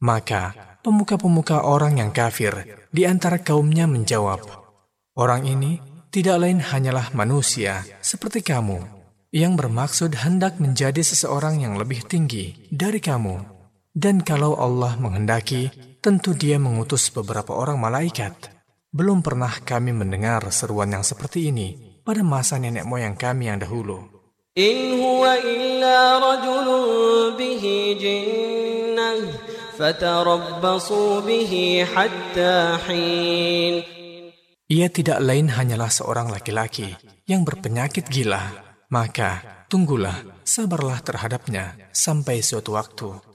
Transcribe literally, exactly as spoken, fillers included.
Maka pemuka-pemuka orang yang kafir di antara kaumnya menjawab, orang ini tidak lain hanyalah manusia seperti kamu, yang bermaksud hendak menjadi seseorang yang lebih tinggi dari kamu. Dan kalau Allah menghendaki, tentu Dia mengutus beberapa orang malaikat. Belum pernah kami mendengar seruan yang seperti ini pada masa nenek moyang kami yang dahulu. In huwa illa rajulun bihi jinnah fatarabbasu bihi hatta hin. Ia tidak lain hanyalah seorang laki-laki yang berpenyakit gila. Maka tunggulah, sabarlah terhadapnya sampai suatu waktu.